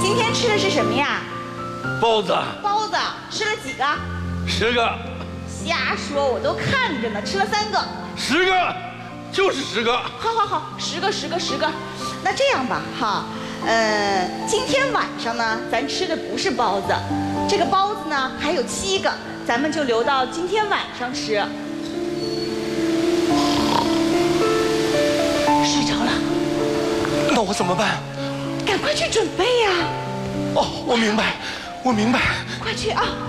今天吃的是什么呀？ 包子。 包子，吃了几个 ？10个。 瞎说，我都看着呢，吃了3个。 10个，就是10个。 好，10个。那这样吧，哈，今天晚上呢，咱吃的不是包子，这个包子呢还有7个，咱们就留到今天晚上吃。睡着了。 那我怎么办？ 赶快去准备呀！ 哦，我明白。 快去啊！